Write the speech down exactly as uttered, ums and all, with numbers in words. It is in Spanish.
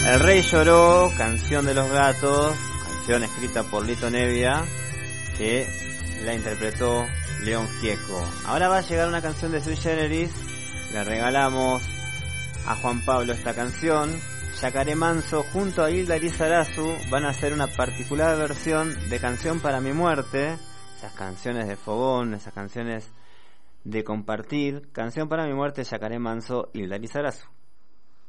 El Rey Lloró, canción de los Gatos, canción escrita por Lito Nevia, que la interpretó León Gieco. Ahora va a llegar una canción de Sui Generis, le regalamos a Juan Pablo esta canción. Yacaré Manso junto a Hilda Lizarazu van a hacer una particular versión de Canción para mi muerte, esas canciones de fogón, esas canciones de compartir. Canción para mi muerte, Yacaré Manso, Hilda Lizarazu.